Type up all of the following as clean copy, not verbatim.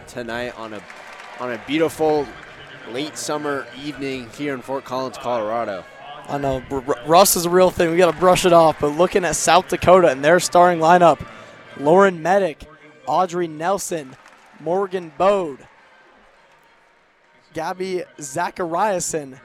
tonight on a beautiful late summer evening here in Fort Collins, Colorado. I know, rust is a real thing. We got to brush it off. But looking at South Dakota and their starting lineup, Lauren Medic, Audrey Nelson, Morgan Bode, Gabby Zachariason,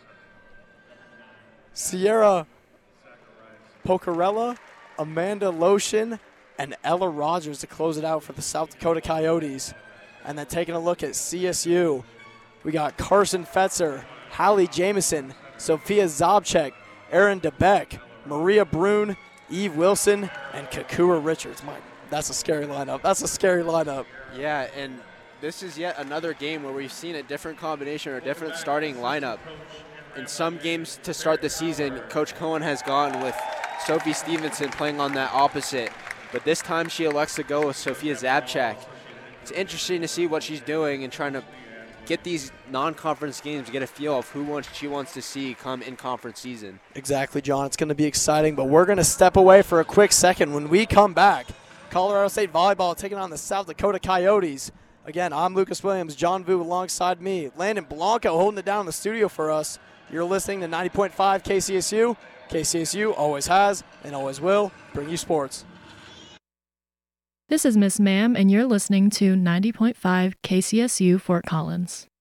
Sierra Pocarella, Amanda Lotion, and Ella Rogers to close it out for the South Dakota Coyotes. And then taking a look at CSU, we got Carson Fetzer, Hallie Jamison, Sophia Zabchek, Erin DeBeck, Maria Brune, Eve Wilson, and Kakua Richards. That's a scary lineup. Yeah, and this is yet another game where we've seen a different combination or a different starting lineup. In some games to start the season, Coach Cohen has gone with Sophie Stevenson playing on that opposite, but this time she elects to go with Sophia Zabchak. It's interesting to see what she's doing and trying to get these non-conference games, get a feel of who she wants to see come in conference season. Exactly, John. It's going to be exciting, but we're going to step away for a quick second. When we come back, Colorado State Volleyball taking on the South Dakota Coyotes. Again, I'm Lucas Williams, John Vu alongside me, Landon Blanco holding it down in the studio for us. You're listening to 90.5 KCSU. KCSU always has and always will bring you sports. This is Miss Ma'am, and you're listening to 90.5 KCSU Fort Collins.